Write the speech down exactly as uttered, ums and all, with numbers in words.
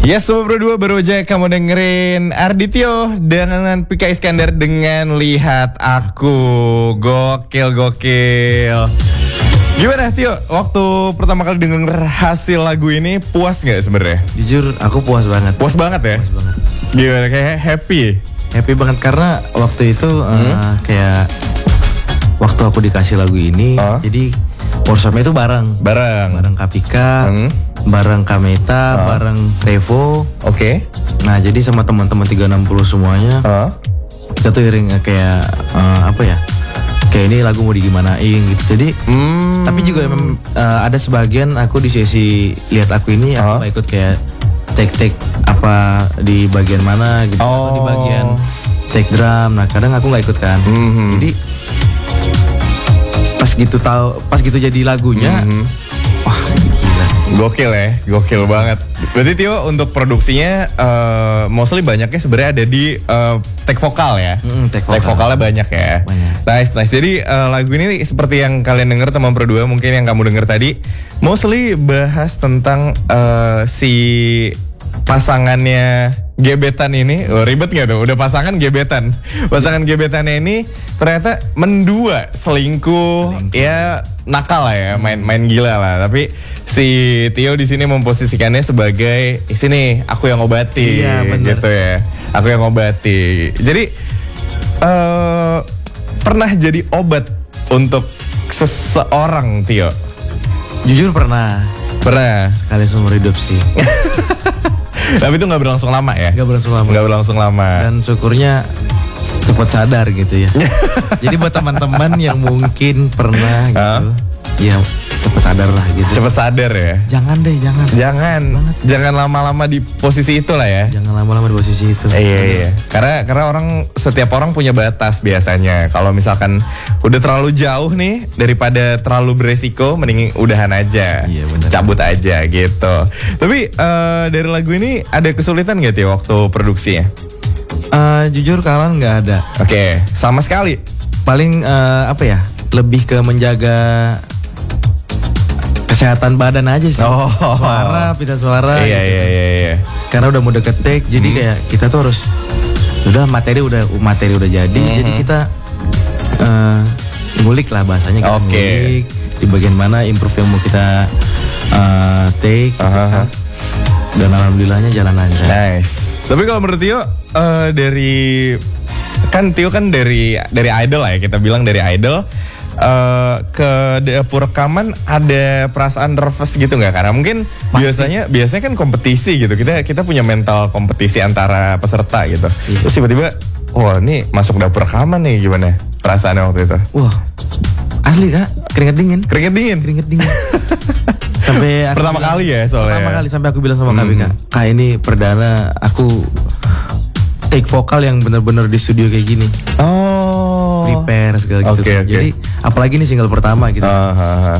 Yes, Sobat Pro dua baru aja kamu dengerin Ardityo dengan Pika Iskandar dengan Lihat Aku. Gokil, gokil. Gimana Tio, waktu pertama kali denger hasil lagu ini puas gak sebenarnya? Jujur aku puas banget. Puas banget ya? Puas banget. Gimana, kayak happy? Happy banget karena waktu itu hmm? uh, kayak waktu aku dikasih lagu ini, uh? jadi workshopnya itu bareng. Bareng? Bareng Kapika, hmm? bareng Kameta, uh? bareng Revo. Oke. Okay. Nah jadi sama teman-teman tiga enam nol semuanya, uh? kita tuh iring kayak uh, apa ya? Kayak ini lagu mau digimanain gitu. Jadi hmm. tapi juga memang uh, ada sebagian aku di sesi Lihat Aku ini aku uh? ikut kayak take-take apa di bagian mana gitu, oh. atau di bagian take drum. Nah kadang aku nggak ikut kan. Mm-hmm. Jadi pas gitu tahu, pas gitu jadi lagunya, mm-hmm. wah gila. Gokil ya, gokil banget. Berarti Tio untuk produksinya uh, mostly banyaknya sebenarnya ada di uh, take vokal ya. Mm, take, vokal. Take vokalnya banyak ya. Banyak. Nice, nice. Jadi uh, lagu ini seperti yang kalian denger teman Pro dua, mungkin yang kamu denger tadi, mostly bahas tentang uh, si pasangannya gebetan ini. Oh, ribet gak tuh? Udah pasangan gebetan. Pasangan gebetannya ini ternyata mendua, selingkuh, selingkuh. Ya nakal lah ya, main main gila lah. Tapi si Tio di sini memposisikannya sebagai sini aku yang obati, iya, gitu ya. Aku yang obati. Jadi uh, pernah jadi obat untuk seseorang, Tio? Jujur pernah. Pernah. Sekali seumur hidup sih. Tapi itu gak berlangsung lama ya? Gak berlangsung lama. Gak berlangsung lama. Dan syukurnya cepat sadar gitu ya. Jadi buat teman-teman yang mungkin pernah gitu, huh? ya cepat sadar lah gitu. Cepat sadar ya? Jangan deh, jangan. Jangan. Banget. Jangan lama-lama di posisi itu lah ya. Jangan lama-lama di posisi itu. Eh, iya iya. Karena karena orang setiap orang punya batas biasanya. Kalau misalkan udah terlalu jauh nih daripada terlalu beresiko, mending udahan aja. Iya, bener. Cabut aja gitu. Tapi uh, dari lagu ini ada kesulitan gak Tio waktu produksinya? Uh, jujur kalian nggak ada. Oke, okay. Sama sekali. Paling uh, apa ya? Lebih ke menjaga kesehatan badan aja sih. Oh. Suara, pita suara. Iya gitu. iya iya iya. Karena udah mau deket take, jadi hmm. kayak kita tuh harus udah materi udah materi udah jadi, hmm. jadi kita uh, ngulik lah bahasanya kita okay. ngulik di bagian mana improve yang mau kita uh, take. Gitu uh-huh. kan. Dan alhamdulillahnya jalan lancar. Nice. Tapi kalau menurut Tio uh, dari kan Tio kan dari dari idol lah ya, kita bilang dari idol uh, ke dapur rekaman ada perasaan nervous gitu nggak? Karena mungkin pasti. biasanya biasanya kan kompetisi gitu, kita kita punya mental kompetisi antara peserta gitu. Iya. Terus tiba-tiba, wah ini masuk dapur rekaman nih, gimana perasaannya waktu itu? Wah asli kak, keringet dingin. Keringet dingin. Keringet dingin. Sampai pertama bilang, kali ya soalnya. Pertama kali sampai aku bilang sama hmm. Kak Bika, Kak ini perdana aku take vokal yang benar-benar di studio kayak gini. Oh. Prepare segala gitu. Okay, okay. Jadi apalagi ini single pertama gitu. Uh, uh, uh.